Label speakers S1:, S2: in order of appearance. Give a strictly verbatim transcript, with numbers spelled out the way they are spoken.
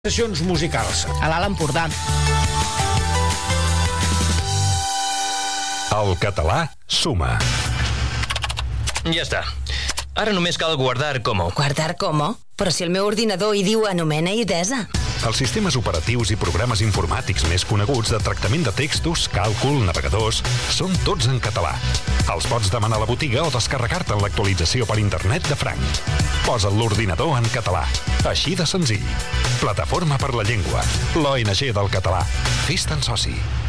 S1: Sessions musicals.
S2: A l'Alt Empordà.
S3: El català suma.
S4: Ja està. Ara només cal guardar como.
S5: Guardar como? Però si el meu ordinador hi diu anomena Idesa.
S3: Els sistemes operatius i programes informàtics més coneguts de tractament de textos, càlcul, navegadors, són tots en català. Els pots demanar a la botiga o descarregar-te l'actualització per internet de franc. Posa't l'ordinador en català. Així de senzill. Plataforma per la Llengua. L'O N G del català. Fes-te'n soci.